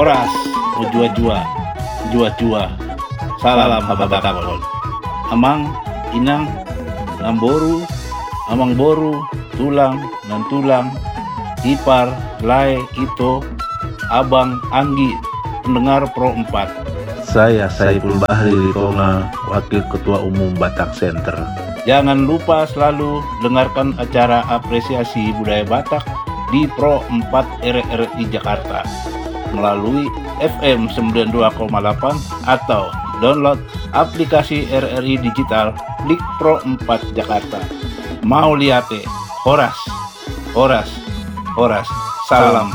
Horas, jua-jua, jua-jua. Salam habatakon. Amang, inang, namboru, amang boru, tulang, nan tulang, ipar, lae, ito, abang, anggi, pendengar Pro 4. Saya Saiful Bahri Ritonga, Wakil Ketua Umum Batak Center. Jangan lupa selalu dengarkan acara apresiasi budaya Batak di Pro 4 RRI Jakarta melalui FM 92,8 atau download aplikasi RRI Digital Klik Pro 4 Jakarta. Mau liate, horas, horas, horas. Salam